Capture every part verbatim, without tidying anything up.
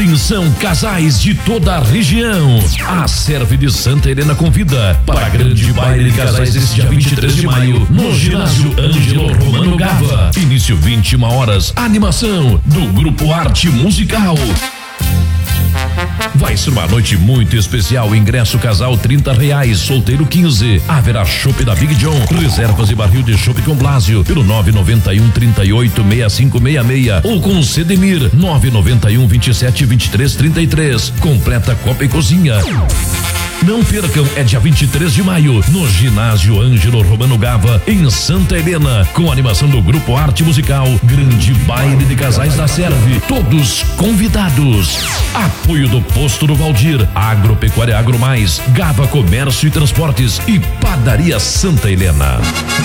Atenção, casais de toda a região. A Serve de Santa Helena convida para a grande baile de casais esse dia vinte e três de maio no ginásio Ângelo Romano Gava. Início vinte e uma horas. Animação do Grupo Arte Musical. Vai ser uma noite muito especial. Ingresso casal trinta reais, solteiro quinze. Haverá chopp da Big John, reservas e barril de chopp com Blásio pelo nove nove um, trinta e oito, sessenta e cinco sessenta e seis ou com Cedemir nove nove um, vinte e sete, vinte e três, trinta e três. Completa copa e cozinha. Não percam, é dia vinte e três de maio, no ginásio Ângelo Romano Gava, em Santa Helena, com a animação do Grupo Arte Musical, grande baile de casais da Serve, todos convidados. Apoio do Posto do Valdir, Agropecuária Agro Mais, Gava Comércio e Transportes e Padaria Santa Helena.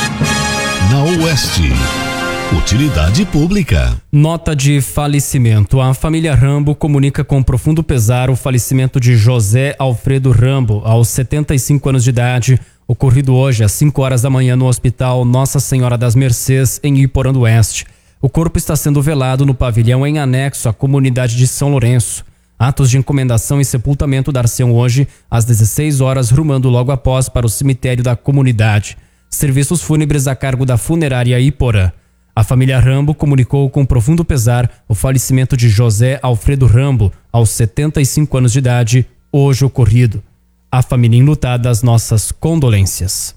Na Oeste, utilidade pública. Nota de falecimento. A família Rambo comunica com profundo pesar o falecimento de José Alfredo Rambo, aos setenta e cinco anos de idade, ocorrido hoje às cinco horas da manhã no Hospital Nossa Senhora das Mercês, em Iporã do Oeste. O corpo está sendo velado no pavilhão em anexo à comunidade de São Lourenço. Atos de encomendação e sepultamento dar-se-ão hoje às dezesseis horas, rumando logo após para o cemitério da comunidade. Serviços fúnebres a cargo da funerária Iporã. A família Rambo comunicou com profundo pesar o falecimento de José Alfredo Rambo, aos setenta e cinco anos de idade, hoje ocorrido. A família enlutada, as nossas condolências.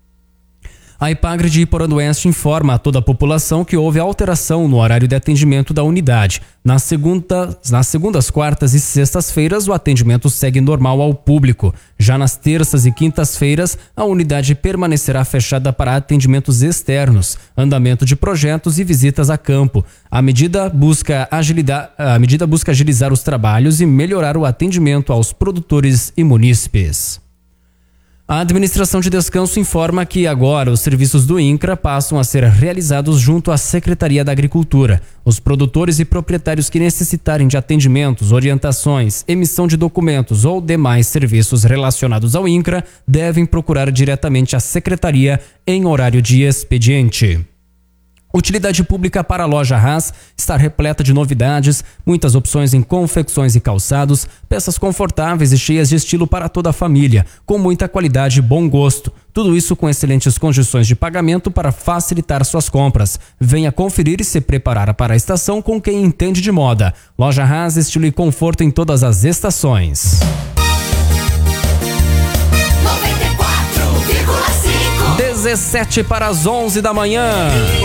A Ipagre de Iporã do Oeste informa a toda a população que houve alteração no horário de atendimento da unidade. Nas, segunda, nas segundas, quartas e sextas-feiras, o atendimento segue normal ao público. Já nas terças e quintas-feiras, a unidade permanecerá fechada para atendimentos externos, andamento de projetos e visitas a campo. A medida busca, agilidade, a medida busca agilizar os trabalhos e melhorar o atendimento aos produtores e munícipes. A administração de descanso informa que agora os serviços do INCRA passam a ser realizados junto à Secretaria da Agricultura. Os produtores e proprietários que necessitarem de atendimentos, orientações, emissão de documentos ou demais serviços relacionados ao INCRA devem procurar diretamente a Secretaria em horário de expediente. Utilidade pública para a loja Haas está repleta de novidades, muitas opções em confecções e calçados, peças confortáveis e cheias de estilo para toda a família, com muita qualidade e bom gosto. Tudo isso com excelentes condições de pagamento para facilitar suas compras. Venha conferir e se preparar para a estação com quem entende de moda. Loja Haas, estilo e conforto em todas as estações. noventa e quatro vírgula cinco dezessete para as onze da manhã.